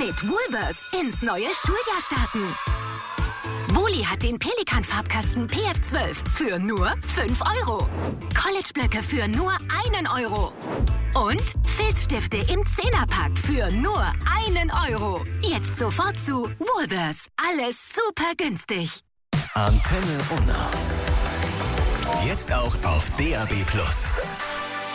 Mit Woolworths ins neue Schuljahr starten. Wooli hat den Pelikan-Farbkasten PF12 für nur 5 €. College-Blöcke für nur 1 €. Und Filzstifte im 10er-Pack für nur 1 €. Jetzt sofort zu Woolworths. Alles super günstig. Antenne Unna. Jetzt auch auf DAB+.